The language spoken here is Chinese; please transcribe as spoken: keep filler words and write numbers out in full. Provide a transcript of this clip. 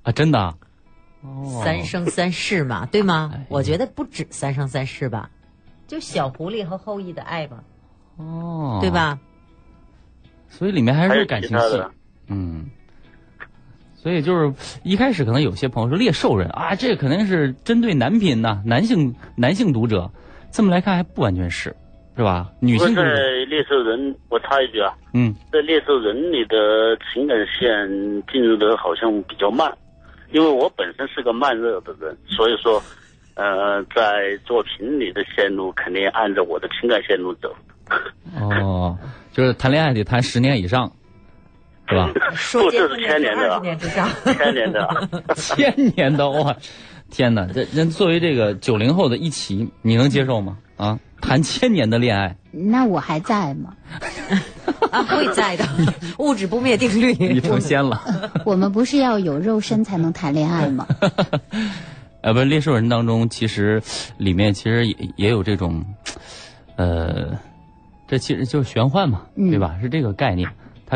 啊，真的、啊。哦， 三生三世嘛，对吗？哎、我觉得不止三生三世吧，就小狐狸和后羿的爱吧。 哦， 对吧？ 所以里面还是感情戏。嗯。所以就是一开始可能有些朋友说猎兽人啊，这肯定是针对男频呐，男性男性读者。这么来看还不完全是，是吧？女性读者。 在猎兽人，我插一句啊， 嗯， 在猎兽人里的情感线进入的好像比较慢，因为我本身是个慢热的人，所以说，呃，在作品里的线路肯定按照我的情感线路走。 哦，就是谈恋爱得谈十年以上。是吧？ 说这是千年的， 年之上， 千年的， 千年的哇！天哪，这人作为这个九零后的一期，你能接受吗？啊，谈千年的恋爱， 那我还在吗？ 啊，会在的，物质不灭定律。 你成仙了。 我们不是要有肉身才能谈恋爱吗？ 呃，不是，猎兽人当中其实里面其实也也有这种，呃，这其实就是玄幻嘛，对吧？嗯、是这个概念。